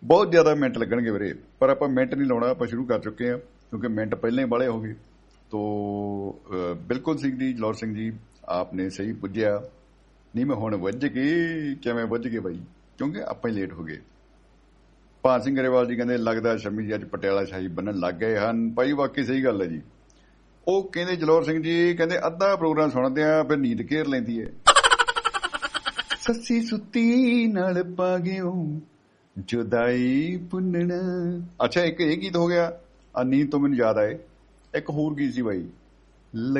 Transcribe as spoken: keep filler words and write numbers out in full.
ਬਹੁਤ ਜ਼ਿਆਦਾ ਮਿੰਟ ਲੱਗਣਗੇ ਵੀਰੇ, ਪਰ ਆਪਾਂ ਮਿੰਟ ਨਹੀਂ ਲਾਉਣਾ, ਆਪਾਂ ਸ਼ੁਰੂ ਕਰ ਚੁੱਕੇ ਹਾਂ ਕਿਉਂਕਿ ਮਿੰਟ ਪਹਿਲਾਂ ਹੀ ਬਾਹਲੇ ਹੋ ਗਏ। ਤੋ ਬਿਲਕੁਲ ਸਿੰਘ ਜੀ, ਜਲੌਰ ਸਿੰਘ ਜੀ, ਆਪਨੇ ਸਹੀ ਪੁੱਜਿਆ। ਨਹੀਂ ਮੈਂ ਹੁਣ ਵੱਜ ਗਏ, ਕਿਵੇਂ ਵੱਜ ਗਏ ਬਾਈ, ਕਿਉਂਕਿ ਆਪਾਂ ਹੀ ਲੇਟ ਹੋ ਗਏ। ਭਾਨ ਸਿੰਘ ਗਰੇਵਾਲ ਜੀ ਕਹਿੰਦੇ ਲੱਗਦਾ ਸ਼ਮੀ ਜੀ ਅੱਜ ਪਟਿਆਲਾ ਸ਼ਾਹੀ ਬੰਨਣ ਲੱਗ ਗਏ ਹਨ। ਭਾਈ ਵਾਕਈ ਸਹੀ ਗੱਲ ਹੈ ਜੀ। ਉਹ ਕਹਿੰਦੇ ਜਲੌਰ ਸਿੰਘ ਜੀ ਕਹਿੰਦੇ ਅੱਧਾ ਪ੍ਰੋਗਰਾਮ ਸੁਣਦੇ ਆ ਫਿਰ ਨੀਂਦ ਘੇਰ ਲੈਂਦੀ ਹੈ। ਸੱਸੀ ਸੁੱਤੀ ਨਾਲ ਪਾ ਗਿਓ ਜੁਦਾਈ ਪੁੰਨਣਾ। ਅੱਛਾ ਇੱਕ ਇਹ ਗੀਤ ਹੋ ਗਿਆ, ਆ ਨੀਂਦ ਤੋਂ ਮੈਨੂੰ ਯਾਦ ਆਏ, ਇੱਕ ਹੋਰ ਗੀਤ ਸੀ ਬਾਈ,